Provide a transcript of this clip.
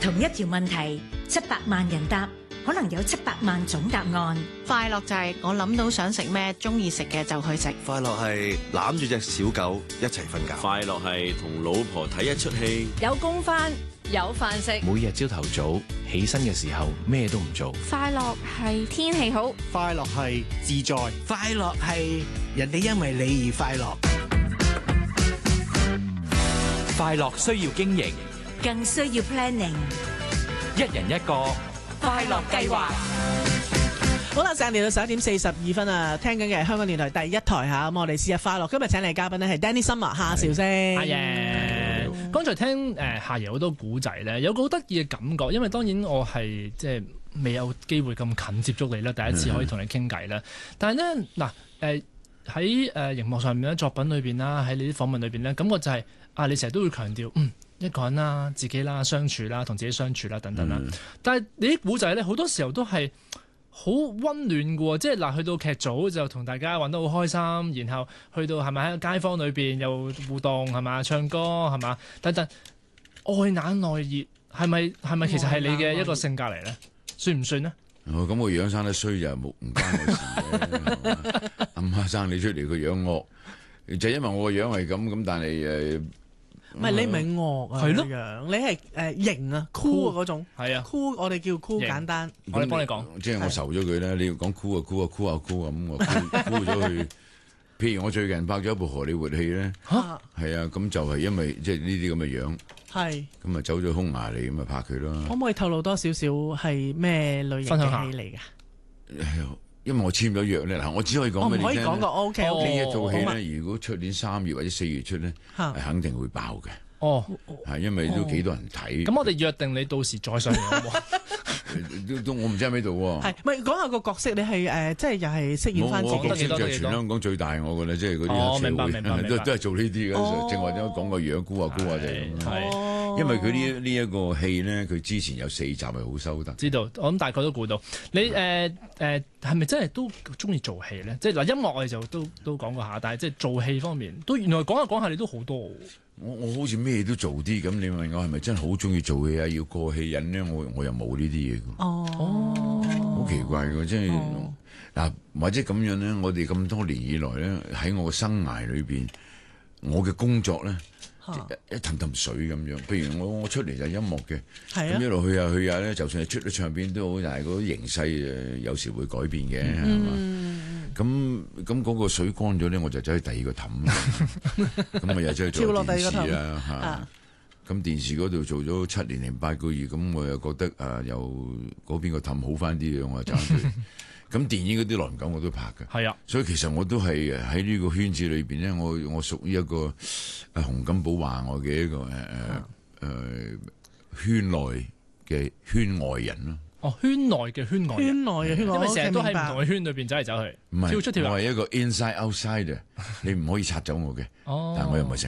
同一條問題，700萬人答，可能有700萬種答案。 快樂就係我諗到想食咩，中意食嘅就去食。 快樂係攬住隻小狗一齊瞓覺。 快樂係同老婆睇一出戲。 有工返，有飯食。 每日朝頭早起身嘅時候咩都唔做。 快樂係天氣好。 快樂係自在。 快樂係人哋因為你而快樂。 快樂需要經營， 更需要 planning。 一人一個快樂計劃。 好啦，時間嚟到11:42啊！聽緊嘅係香港電台第一台嚇，咁我哋試日快樂。今日請嚟嘅嘉賓呢係 Danny Summer 夏韶聲。 阿爺，剛才聽夏爺好多古仔咧，有個好得意嘅感覺，因為當然我係即係未有機會咁近接觸你啦，第一次可以同你傾偈啦。但係咧嗱喺熒幕上面咧，作品裏邊啦，喺你啲訪問裏邊咧，感覺就係你成日都會強調一個人啦、自己啦、相處啦、同自己相處啦等等啦。但係你啲古仔咧，好多時候都係好溫暖嘅喎，即係嗱，去到劇組就同大家玩得好開心，然後去到係咪喺街坊裏邊又互動係嘛，唱歌係嘛等等，愛冷內熱係咪其實係你嘅一個性格嚟咧？算唔算呢？ 咁我樣生得衰就唔關我事嘅，阿媽生你出嚟個樣惡，就因為我個樣係咁，但係唔係你唔係惡啊，係咯，你係型啊 cool 嗰種，係啊 cool， 我哋叫 cool 簡單。 我哋幫你講， 即係我愁咗佢啦。你要講 cool 啊 cool 啊 cool 啊 cool 啊咁，我 cool 咗佢。譬如我最近拍咗一部荷里活戲咧，係啊，咁就係因為即係呢啲咁嘅樣，係咁啊走咗匈牙利咁啊拍佢咯。可唔可以透露多少少係咩類型嘅戲嚟㗎？因為我簽咗約咧，嗱，我只可以講俾你聽。我唔可以講個 OK。呢一套戲咧，如果出年3月或者4月出咧，係肯定會爆嘅。哦，係因為都幾多人睇。 咁我哋約定你到時再上嚟好唔好？ 都我唔知喺邊度喎。係咪講下個角色？你係即係又係飾演翻自己。 我就全香港最大我嘅啦，即係嗰啲黑社會都係做呢啲嘅。正話點講個樣估下就係。因為佢呢一個戲咧，佢之前有4集係好收得。 知道，我諗大概都估到。你係咪真係都中意做戲咧？即係嗱，音樂我哋就都講過下，但係即係做戲方面，都原來講下你都好多。 我好似咩都做啲咁，你問我係咪真係好中意做戲啊？要過戲癮咧，我又冇呢啲嘢。好奇怪嘅，即係嗱，或者咁樣咧，我哋咁多年以來咧，喺我嘅生涯裏邊，我嘅工作咧。一氹氹水咁樣，譬如我出嚟就係音樂嘅，咁一路去下咧，就算係出咗唱片都好，但係嗰啲形勢有時會改變嘅，係嘛？咁嗰個水乾咗咧，我就走去第二個氹，咁我又走去做電視啦嚇。咁電視嗰度做咗7年零8個月，咁我又覺得由嗰邊個氹好翻啲嘅，我就走去。咁電影嗰啲耐唔久我都拍嘅，係啊，所以其實我都係喺呢個圈子裏邊咧，我屬於一個洪金寶話我嘅一個圈內嘅圈外人咯。哦，圈內嘅圈外人，圈內嘅圈外人，因為成日都喺唔同嘅圈裏邊走嚟走去，跳出跳入。我係一個 inside outsider，你唔可以拆走我嘅，但係我又唔係成。